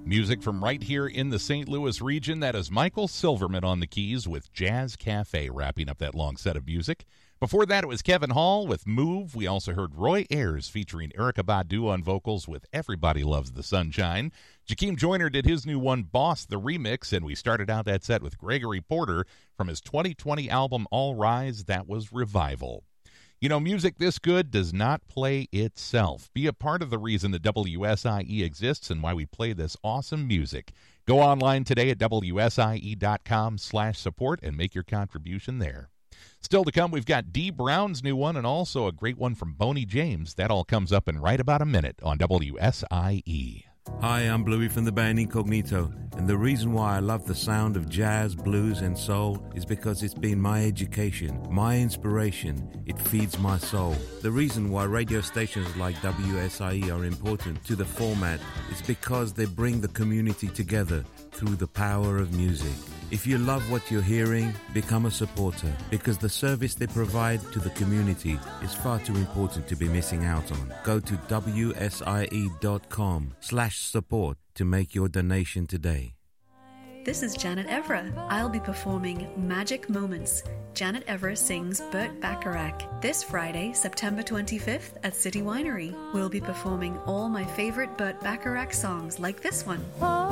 Music from right here in the St. Louis region. That is Michael Silverman on the keys with Jazz Cafe wrapping up that long set of music. Before that, it was Kevin Hall with Move. We also heard Roy Ayers featuring Erykah Badu on vocals with Everybody Loves the Sunshine. Jakeem Joyner did his new one, Boss, the remix, and we started out that set with Gregory Porter from his 2020 album All Rise. That was Revival. You know, music this good does not play itself. Be a part of the reason that WSIE exists and why we play this awesome music. Go online today at WSIE.com/support and make your contribution there. Still to come, we've got Dee Brown's new one and also a great one from Boney James. That all comes up in right about a minute on WSIE. Hi, I'm Bluey from the band Incognito, and the reason why I love the sound of jazz, blues, and soul is because it's been my education, my inspiration. It feeds my soul. The reason why radio stations like WSIE are important to the format is because they bring the community together through the power of music. If you love what you're hearing, become a supporter, because the service they provide to the community is far too important to be missing out on. Go to WSIE.com/support to make your donation today. This is Janet Evra. I'll be performing Magic Moments. Janet Evra sings Burt Bacharach this Friday, September 25th at City Winery. We'll be performing all my favorite Burt Bacharach songs like this one.